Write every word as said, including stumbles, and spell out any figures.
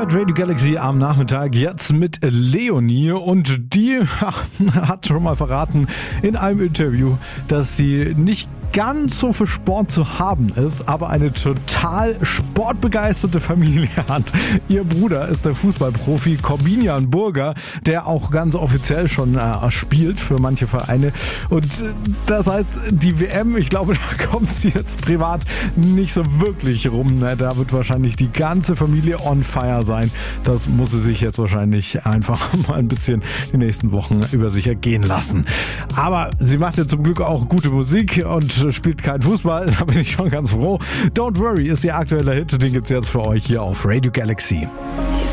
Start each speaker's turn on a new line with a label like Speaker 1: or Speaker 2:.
Speaker 1: hört Radio Galaxy am Nachmittag jetzt mit Leonie und die hat schon mal verraten in einem Interview, dass sie nicht ganz so für Sport zu haben ist, aber eine total sportbegeisterte Familie hat. Ihr Bruder ist der Fußballprofi Corbinian Burger, der auch ganz offiziell schon äh, spielt für manche Vereine. Und äh, das heißt, die W M, ich glaube, da kommt sie jetzt privat nicht so wirklich rum. Ne? Da wird wahrscheinlich die ganze Familie on fire sein. Das muss sie sich jetzt wahrscheinlich einfach mal ein bisschen die nächsten Wochen über sich ergehen lassen. Aber sie macht ja zum Glück auch gute Musik und spielt keinen Fußball, da bin ich schon ganz froh. Don't Worry ist ihr aktueller Hit, den gibt's jetzt für euch hier auf Radio Galaxy.